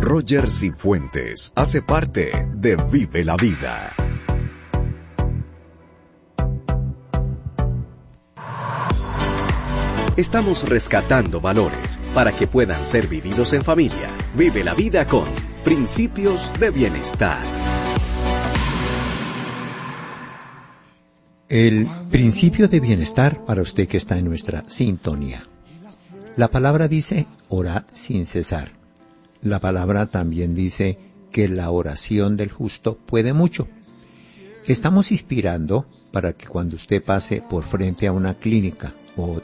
Roger Cifuentes hace parte de Vive la Vida. Estamos rescatando valores para que puedan ser vividos en familia. Vive la vida con Principios de Bienestar. El principio de bienestar para usted que está en nuestra sintonía. La palabra dice, orad sin cesar. La palabra también dice que la oración del justo puede mucho. Estamos inspirando para que cuando usted pase por frente a una clínica o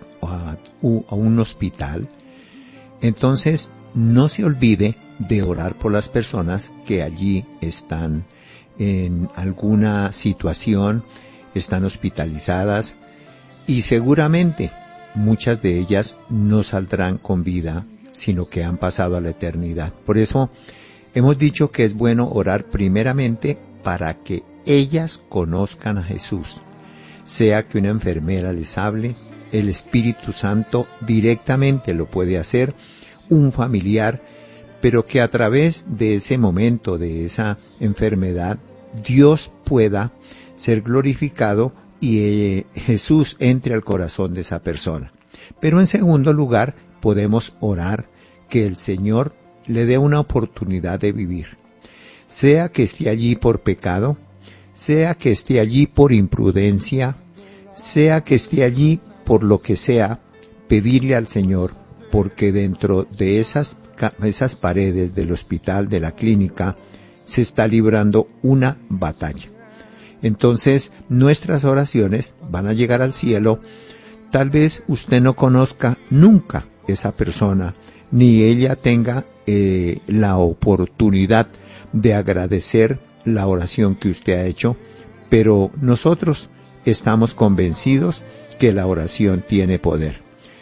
a un hospital, entonces no se olvide de orar por las personas que allí están en alguna situación, están hospitalizadas y seguramente muchas de ellas no saldrán con vida, sino que han pasado a la eternidad. Por eso hemos dicho que es bueno orar primeramente para que ellas conozcan a Jesús. Sea que una enfermera les hable, el Espíritu Santo directamente lo puede hacer, un familiar, pero que a través de ese momento, de esa enfermedad, Dios pueda ser glorificado y Jesús entre al corazón de esa persona. Pero en segundo lugar, podemos orar que el Señor le dé una oportunidad de vivir. Sea que esté allí por pecado, sea que esté allí por imprudencia, sea que esté allí por lo que sea, pedirle al Señor, porque dentro de esas paredes del hospital, de la clínica, se está librando una batalla. Entonces, nuestras oraciones van a llegar al cielo. Tal vez usted no conozca nunca esa persona, ni ella tenga la oportunidad de agradecer la oración que usted ha hecho, pero nosotros estamos convencidos que la oración tiene poder.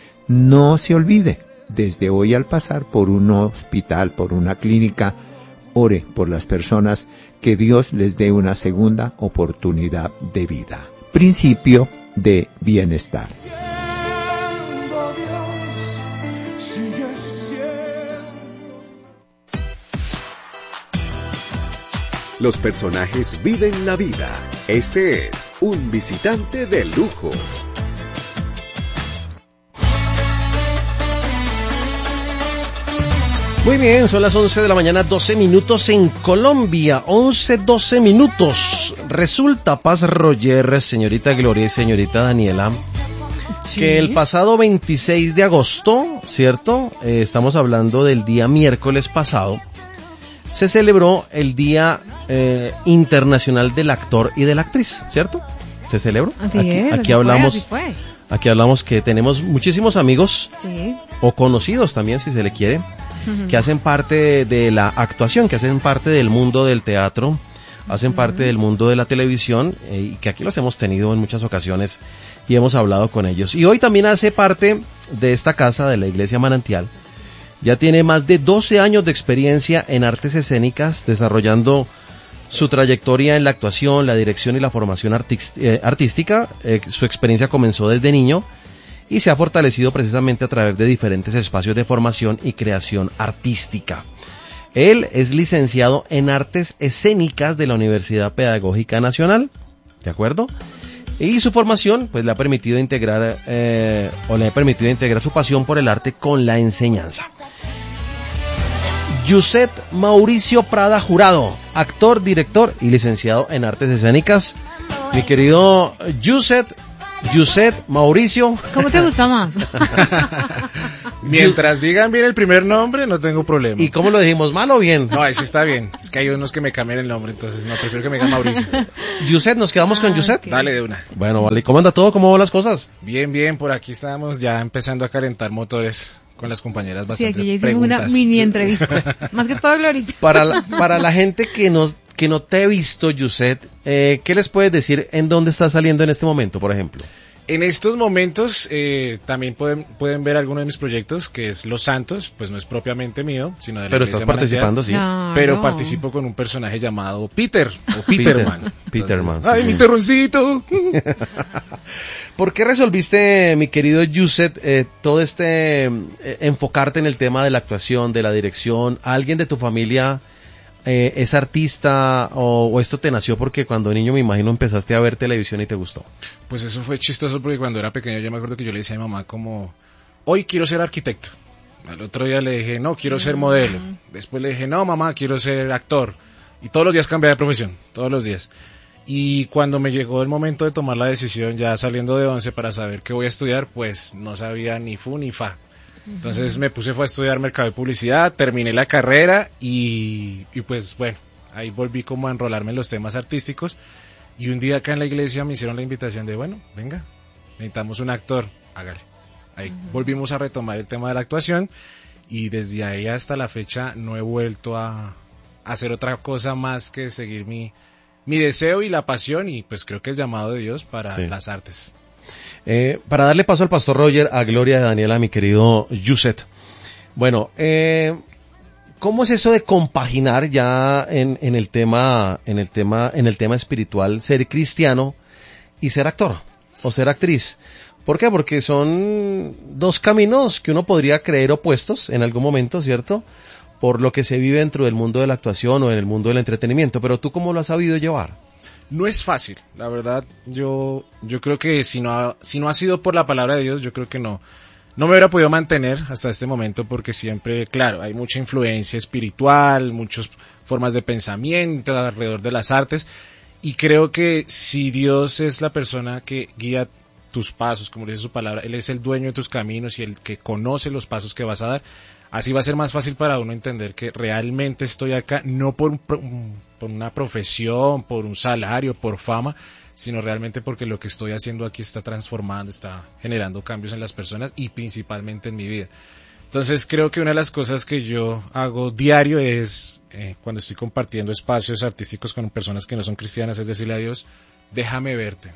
No se olvide, desde hoy al pasar por un hospital, por una clínica, ore por las personas, que Dios les dé una segunda oportunidad de vida. Principio de bienestar. Los personajes viven la vida. Este es un visitante de lujo. Muy bien, son las 11 de la mañana, 12 minutos en Colombia, 12 minutos. Resulta, Paz Roger, señorita Gloria y señorita Daniela, sí, que el pasado 26 de agosto, ¿cierto? Estamos hablando del día miércoles pasado, se celebró el Día Internacional del Actor y de la Actriz, ¿cierto? ¿Se celebró? Aquí hablamos que tenemos muchísimos amigos, sí, o conocidos también, si se le quiere, que hacen parte de la actuación, que hacen parte del mundo del teatro, hacen parte del mundo de la televisión, y que aquí los hemos tenido en muchas ocasiones y hemos hablado con ellos. Y hoy también hace parte de esta casa, de la Iglesia Manantial. Ya tiene más de 12 años de experiencia en artes escénicas, desarrollando su trayectoria en la actuación, la dirección y la formación artística. Su experiencia comenzó desde niño y se ha fortalecido precisamente a través de diferentes espacios de formación y creación artística. Él es licenciado en Artes Escénicas de la Universidad Pedagógica Nacional, ¿de acuerdo? Y su formación pues le ha permitido integrar su pasión por el arte con la enseñanza. Yuset Mauricio Prada Jurado, actor, director y licenciado en Artes Escénicas. Mi querido Yuset Mauricio. ¿Cómo te gusta más? Mientras digan bien el primer nombre, no tengo problema. ¿Y cómo lo dijimos? ¿Mal o bien? No, ahí sí está bien. Es que hay unos que me cambian el nombre, entonces no, prefiero que me digan Mauricio. Yuset, ¿nos quedamos con Yuset? Okay. Dale de una. Bueno, vale. ¿Cómo anda todo? ¿Cómo van las cosas? Bien, por aquí estamos ya empezando a calentar motores con las compañeras. Bastante sí, aquí ya hicimos una mini entrevista. Más que todo, Glorita. Para la gente que no te he visto, Yuset, ¿qué les puedes decir en dónde estás saliendo en este momento, por ejemplo? En estos momentos también pueden ver alguno de mis proyectos, que es Los Santos, pues no es propiamente mío, sino de la Pero Iglesia estás participando, sí. Claro. Pero participo con un personaje llamado Peter, o Peterman. Peterman. Entonces, ¡ay, sí. mi terroncito! ¿Por qué resolviste, mi querido Yuset, todo enfocarte en el tema de la actuación, de la dirección? ¿Alguien de tu familia es artista o esto te nació porque cuando niño, me imagino, empezaste a ver televisión y te gustó? Pues eso fue chistoso porque cuando era pequeño yo me acuerdo que yo le decía a mi mamá como, hoy quiero ser arquitecto. Al otro día le dije, no, quiero ser modelo. Después le dije, no, mamá, quiero ser actor. Y todos los días cambié de profesión, todos los días. Y cuando me llegó el momento de tomar la decisión, ya saliendo de 11 para saber qué voy a estudiar, pues no sabía ni fu ni fa. Entonces me fue a estudiar mercado y publicidad, terminé la carrera y pues bueno, ahí volví como a enrolarme en los temas artísticos. Y un día acá en la iglesia me hicieron la invitación de, bueno, venga, necesitamos un actor, hágale. Ahí volvimos a retomar el tema de la actuación y desde ahí hasta la fecha no he vuelto a hacer otra cosa más que seguir mi deseo y la pasión y pues creo que el llamado de Dios para las artes. Para darle paso al pastor Roger, a Gloria de Daniela, mi querido Yuset. Bueno, ¿cómo es eso de compaginar ya en el tema espiritual, ser cristiano y ser actor o ser actriz? ¿Por qué? Porque son dos caminos que uno podría creer opuestos en algún momento, ¿cierto? Por lo que se vive dentro del mundo de la actuación o en el mundo del entretenimiento. Pero ¿tú cómo lo has sabido llevar? No es fácil, la verdad. Yo creo que si no ha sido por la palabra de Dios, yo creo que no me hubiera podido mantener hasta este momento porque siempre, claro, hay mucha influencia espiritual, muchas formas de pensamiento alrededor de las artes y creo que si Dios es la persona que guía tus pasos, como dice su palabra, Él es el dueño de tus caminos y el que conoce los pasos que vas a dar, así va a ser más fácil para uno entender que realmente estoy acá no por una profesión, por un salario, por fama, sino realmente porque lo que estoy haciendo aquí está transformando, está generando cambios en las personas y principalmente en mi vida. Entonces creo que una de las cosas que yo hago diario es, cuando estoy compartiendo espacios artísticos con personas que no son cristianas, es decirle a Dios, déjame verte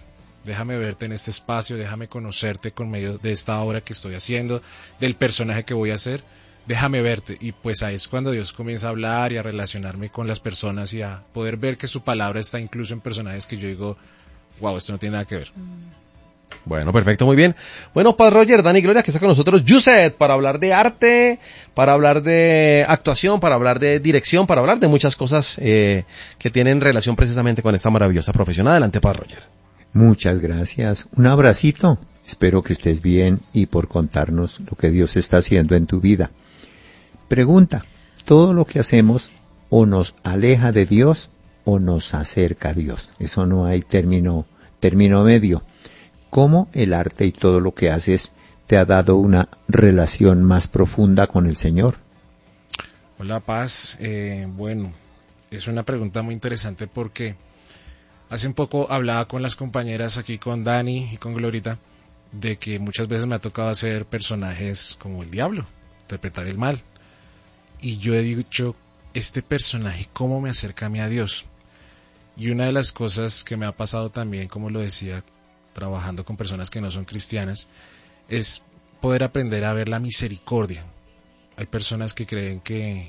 en este espacio, déjame conocerte con medio de esta obra que estoy haciendo, del personaje que voy a hacer, déjame verte. Y pues ahí es cuando Dios comienza a hablar y a relacionarme con las personas y a poder ver que su palabra está incluso en personajes que yo digo, wow, esto no tiene nada que ver. Bueno, perfecto, muy bien. Bueno, Padre Roger, Dani Gloria, que está con nosotros, Yuset, para hablar de arte, para hablar de actuación, para hablar de dirección, para hablar de muchas cosas que tienen relación precisamente con esta maravillosa profesión. Adelante, Padre Roger. Muchas gracias. Un abracito. Espero que estés bien y por contarnos lo que Dios está haciendo en tu vida. Pregunta, ¿todo lo que hacemos o nos aleja de Dios o nos acerca a Dios? Eso no hay término medio. ¿Cómo el arte y todo lo que haces te ha dado una relación más profunda con el Señor? Hola, Paz. Bueno, es una pregunta muy interesante porque hace un poco hablaba con las compañeras aquí, con Dani y con Glorita, de que muchas veces me ha tocado hacer personajes como el diablo, interpretar el mal. Y yo he dicho, este personaje, ¿cómo me acerca a mí a Dios? Y una de las cosas que me ha pasado también, como lo decía, trabajando con personas que no son cristianas, es poder aprender a ver la misericordia. Hay personas que creen que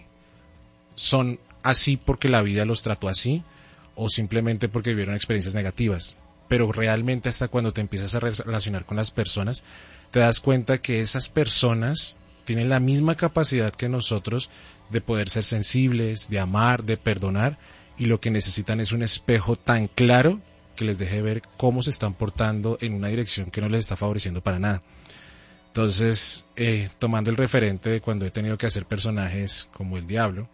son así porque la vida los trató así, o simplemente porque vivieron experiencias negativas. Pero realmente hasta cuando te empiezas a relacionar con las personas, te das cuenta que esas personas tienen la misma capacidad que nosotros de poder ser sensibles, de amar, de perdonar, y lo que necesitan es un espejo tan claro que les deje ver cómo se están portando en una dirección que no les está favoreciendo para nada. Entonces, tomando el referente de cuando he tenido que hacer personajes como el diablo,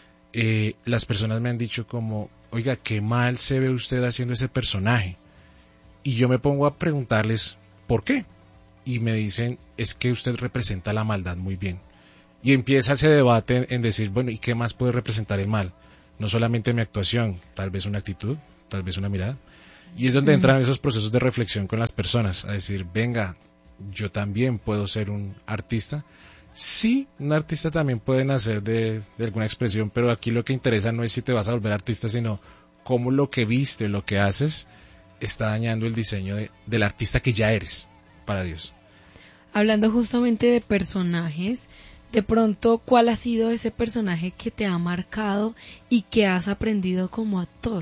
las personas me han dicho como, oiga, qué mal se ve usted haciendo ese personaje. Y yo me pongo a preguntarles, ¿por qué? Y me dicen, es que usted representa la maldad muy bien. Y empieza ese debate en decir, bueno, ¿y qué más puede representar el mal? No solamente mi actuación, tal vez una actitud, tal vez una mirada. Y es donde entran esos procesos de reflexión con las personas, a decir, venga, yo también puedo ser un artista. Sí, un artista también puede nacer de alguna expresión, pero aquí lo que interesa no es si te vas a volver artista, sino cómo lo que viste, lo que haces, está dañando el diseño del artista que ya eres para Dios. Hablando justamente de personajes, de pronto, ¿cuál ha sido ese personaje que te ha marcado y que has aprendido como actor?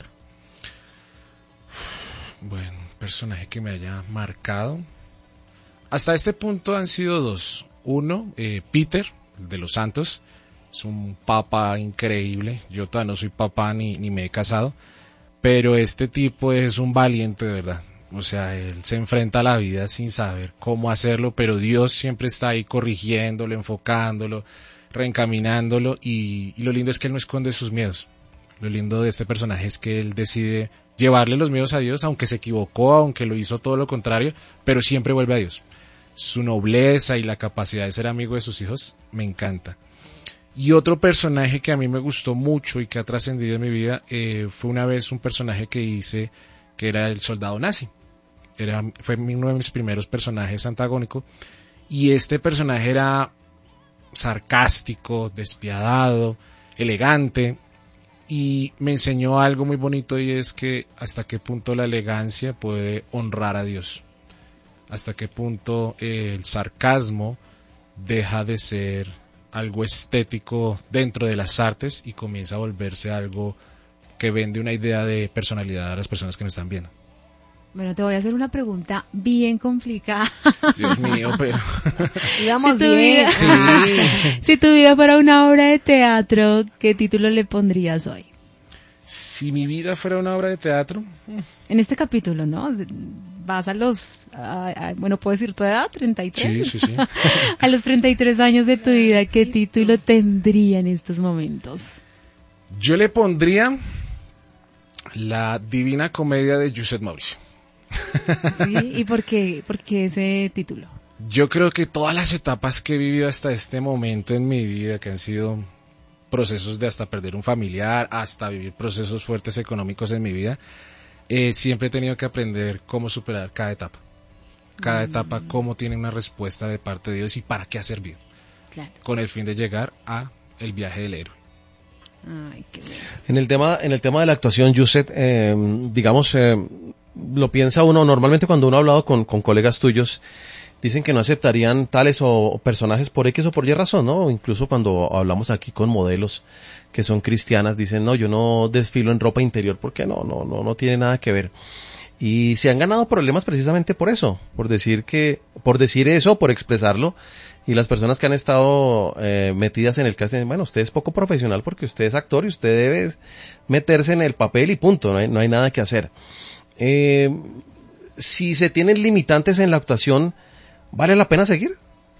Bueno, un personaje que me haya marcado. Hasta este punto han sido dos. Uno, Peter, de los Santos. Es un papa increíble. Yo todavía no soy papá ni me he casado. Pero este tipo es un valiente de verdad. O sea, él se enfrenta a la vida sin saber cómo hacerlo, pero Dios siempre está ahí corrigiéndolo, enfocándolo, reencaminándolo. Y lo lindo es que él no esconde sus miedos. Lo lindo de este personaje es que él decide llevarle los miedos a Dios, aunque se equivocó, aunque lo hizo todo lo contrario, pero siempre vuelve a Dios. Su nobleza y la capacidad de ser amigo de sus hijos me encanta. Y otro personaje que a mí me gustó mucho y que ha trascendido en mi vida fue una vez un personaje que hice que era el soldado nazi. Fue uno de mis primeros personajes antagónicos y este personaje era sarcástico, despiadado, elegante y me enseñó algo muy bonito y es que hasta qué punto la elegancia puede honrar a Dios. Hasta qué punto el sarcasmo deja de ser algo estético dentro de las artes y comienza a volverse algo que vende una idea de personalidad a las personas que nos están viendo. Bueno, te voy a hacer una pregunta bien complicada. Dios mío, pero... Digamos bien. Sí. Si tu vida fuera una obra de teatro, ¿qué título le pondrías hoy? Si mi vida fuera una obra de teatro... En este capítulo, ¿no? Vas a los... bueno, ¿puedo decir tu edad? ¿33? Sí. A los 33 años de tu vida, ¿qué título tendría en estos momentos? Yo le pondría La Divina Comedia de Joseph Maurice. ¿Sí? ¿Y por qué ese título? Yo creo que todas las etapas que he vivido hasta este momento en mi vida, que han sido procesos de hasta perder un familiar, hasta vivir procesos fuertes económicos en mi vida, siempre he tenido que aprender cómo superar cada etapa. Cada etapa, cómo tiene una respuesta de parte de Dios y para qué ha servido. Claro. Con el fin de llegar a el viaje del héroe. Ay, qué bien. En el tema de la actuación, Yuset, digamos, lo piensa uno, normalmente cuando uno ha hablado con colegas tuyos, dicen que no aceptarían tales o personajes por X o por Y razón, ¿no? Incluso cuando hablamos aquí con modelos que son cristianas, dicen, no, yo no desfilo en ropa interior porque no tiene nada que ver. Y se han ganado problemas precisamente por eso, por decir eso, por expresarlo. Y las personas que han estado metidas en el casting, bueno, usted es poco profesional porque usted es actor y usted debe meterse en el papel y punto, no hay nada que hacer. Si se tienen limitantes en la actuación, ¿vale la pena seguir?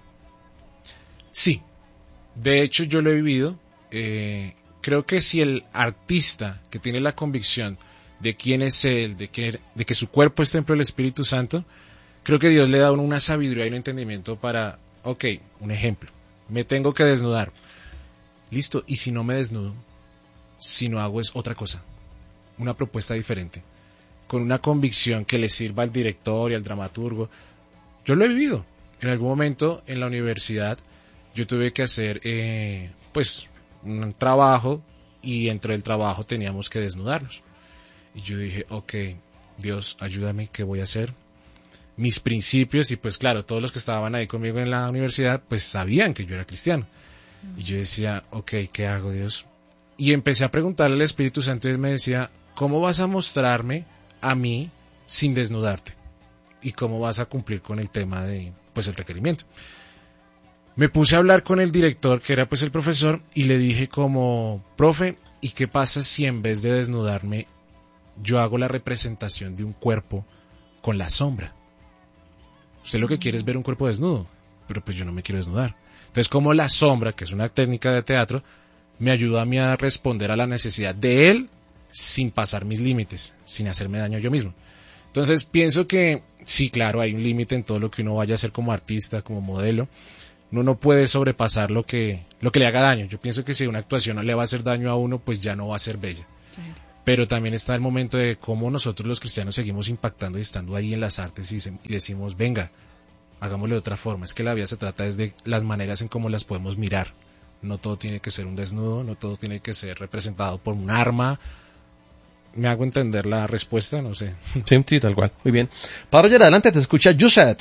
Sí, de hecho yo lo he vivido. Creo que si el artista que tiene la convicción de quién es él, de que su cuerpo es templo del Espíritu Santo, creo que Dios le da a uno una sabiduría y un entendimiento para, ok, un ejemplo, me tengo que desnudar, listo, y si no me desnudo, si no hago es otra cosa, una propuesta diferente, con una convicción que le sirva al director y al dramaturgo. Yo lo he vivido, en algún momento en la universidad yo tuve que hacer un trabajo y dentro del trabajo teníamos que desnudarnos. Y yo dije, ok, Dios, ayúdame, ¿qué voy a hacer? Mis principios, y pues claro, todos los que estaban ahí conmigo en la universidad, pues sabían que yo era cristiano. Y yo decía, ok, ¿qué hago, Dios? Y empecé a preguntarle al Espíritu Santo y él me decía, ¿cómo vas a mostrarme a mí sin desnudarte? ¿Y cómo vas a cumplir con el tema de, pues, el requerimiento? Me puse a hablar con el director, que era pues el profesor, y le dije como, profe, ¿y qué pasa si en vez de desnudarme yo hago la representación de un cuerpo con la sombra? Usted lo que quiere es ver un cuerpo desnudo, pero pues yo no me quiero desnudar. Entonces, como la sombra, que es una técnica de teatro, me ayudó a mí a responder a la necesidad de él sin pasar mis límites, sin hacerme daño yo mismo. Entonces, pienso que sí, claro, hay un límite en todo lo que uno vaya a hacer como artista, como modelo. Uno no puede sobrepasar lo que le haga daño. Yo pienso que si una actuación le va a hacer daño a uno, pues ya no va a ser bella. Claro. Pero también está el momento de cómo nosotros los cristianos seguimos impactando y estando ahí en las artes y decimos, venga, hagámoslo de otra forma. Es que la vida se trata desde las maneras en cómo las podemos mirar. No todo tiene que ser un desnudo, no todo tiene que ser representado por un arma ¿Me hago entender la respuesta? No sé. Sí, sí, tal cual. Muy bien. Padre Roger, adelante, te escucha Yuset.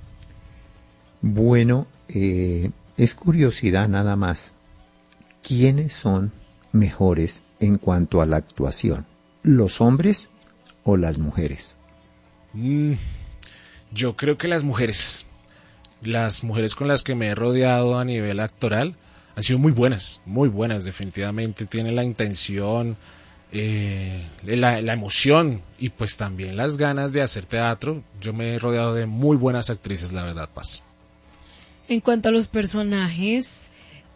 Bueno, es curiosidad nada más. ¿Quiénes son mejores en cuanto a la actuación? ¿Los hombres o las mujeres? Yo creo que las mujeres con las que me he rodeado a nivel actoral han sido muy buenas, definitivamente. Tienen la intención, la emoción y pues también las ganas de hacer teatro. Yo me he rodeado de muy buenas actrices, la verdad, Paz. En cuanto a los personajes,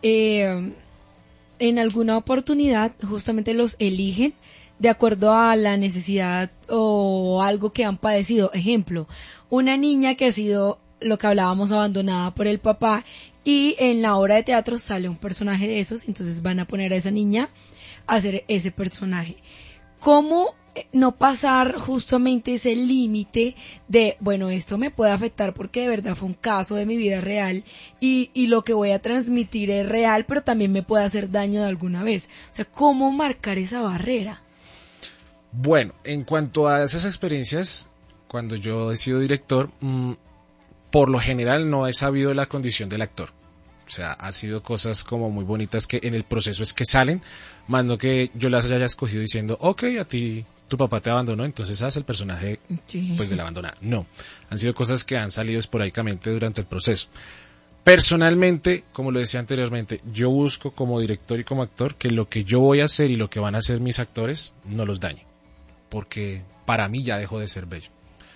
en alguna oportunidad justamente los eligen de acuerdo a la necesidad o algo que han padecido. Ejemplo, una niña que ha sido, lo que hablábamos, abandonada por el papá, y en la obra de teatro sale un personaje de esos, entonces van a poner a esa niña a hacer ese personaje. ¿Cómo no pasar justamente ese límite de, bueno, esto me puede afectar porque de verdad fue un caso de mi vida real y lo que voy a transmitir es real, pero también me puede hacer daño de alguna vez? O sea, ¿cómo marcar esa barrera? Bueno, en cuanto a esas experiencias, cuando yo he sido director, por lo general no he sabido la condición del actor. O sea, ha sido cosas como muy bonitas que en el proceso es que salen, más no que yo las haya escogido diciendo, ok, a ti tu papá te abandonó, entonces haz el personaje pues del abandonado. No, han sido cosas que han salido esporádicamente durante el proceso. Personalmente, como lo decía anteriormente, yo busco como director y como actor que lo que yo voy a hacer y lo que van a hacer mis actores no los dañe, porque para mí ya dejó de ser bello.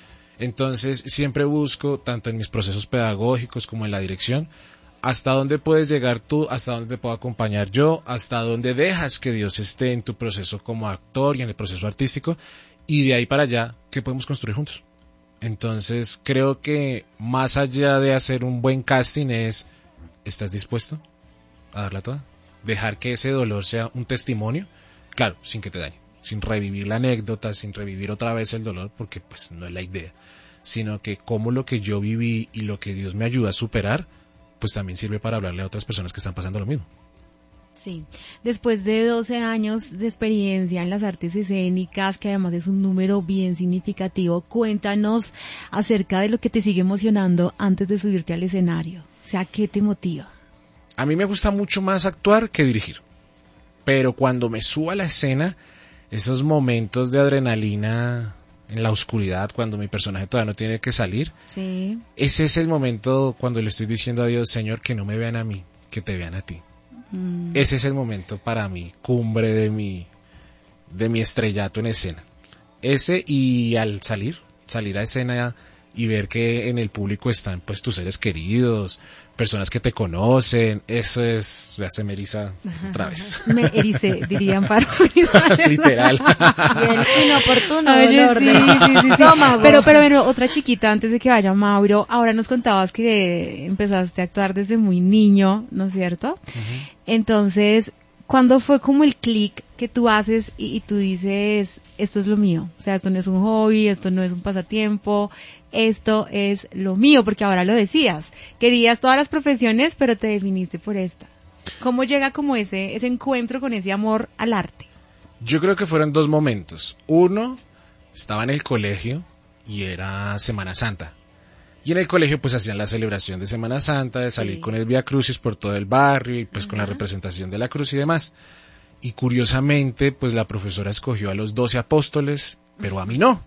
Entonces siempre busco, tanto en mis procesos pedagógicos como en la dirección, hasta dónde puedes llegar tú, hasta dónde te puedo acompañar yo, hasta dónde dejas que Dios esté en tu proceso como actor y en el proceso artístico, y de ahí para allá, ¿qué podemos construir juntos? Entonces creo que más allá de hacer un buen casting es, ¿estás dispuesto a darla toda? Dejar que ese dolor sea un testimonio, claro, sin que te dañe, sin revivir la anécdota, sin revivir otra vez el dolor, porque pues no es la idea, sino que como lo que yo viví y lo que Dios me ayuda a superar, pues también sirve para hablarle a otras personas que están pasando lo mismo. Sí, después de 12 años de experiencia en las artes escénicas, que además es un número bien significativo, cuéntanos acerca de lo que te sigue emocionando antes de subirte al escenario. O sea, ¿qué te motiva? A mí me gusta mucho más actuar que dirigir, pero cuando me subo a la escena, esos momentos de adrenalina en la oscuridad, cuando mi personaje todavía no tiene que salir, sí, ese es el momento cuando le estoy diciendo a Dios, Señor, que no me vean a mí, que te vean a ti. Ese es el momento para mí, cumbre de mi estrellato en escena. Ese, y al salir a escena y ver que en el público están pues tus seres queridos, personas que te conocen, eso es, ya se me eriza otra vez. Me ericé, dirían para literal. Y el inoportuno dolor de sí. estómago. Pero bueno, otra chiquita antes de que vaya Mauro, ahora nos contabas que empezaste a actuar desde muy niño, ¿no es cierto? Uh-huh. Entonces, ¿cuándo fue como el clic que tú haces y tú dices, esto es lo mío? O sea, esto no es un hobby, esto no es un pasatiempo, esto es lo mío, porque ahora lo decías. Querías todas las profesiones, pero te definiste por esta. ¿Cómo llega como ese encuentro con ese amor al arte? Yo creo que fueron dos momentos. Uno, estaba en el colegio y era Semana Santa. Y en el colegio pues hacían la celebración de Semana Santa, de salir con el Vía Crucis por todo el barrio y pues con la representación de la cruz y demás. Y curiosamente pues la profesora escogió a los 12 apóstoles, pero a mí no.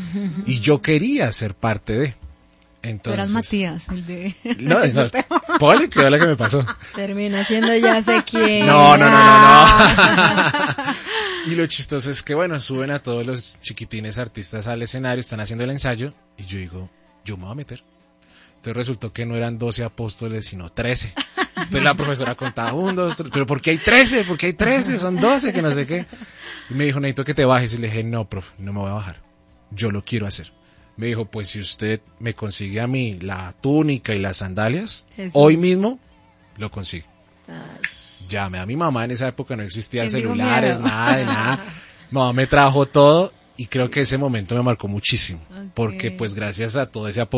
Y yo quería ser parte de. Entonces, tú eras Matías, el de... No, Poli, que es la que me pasó. Termina siendo ya sé quién. No. Y lo chistoso es que bueno, suben a todos los chiquitines artistas al escenario, están haciendo el ensayo, y yo digo, yo me voy a meter. Entonces resultó que no eran 12 apóstoles, sino 13. Entonces la profesora contaba 1, 2, 3, pero ¿por qué hay 13? ¿Por qué hay 13? Son 12, que no sé qué. Y me dijo, necesito que te bajes. Y le dije, no, profe, no me voy a bajar. Yo lo quiero hacer. Me dijo, pues si usted me consigue a mí la túnica y las sandalias, hoy mismo lo consigue. Llamé a mi mamá, en esa época no existían celulares, nada de nada. Mi mamá me trajo todo y creo que ese momento me marcó muchísimo. Porque pues gracias a todo ese apoyo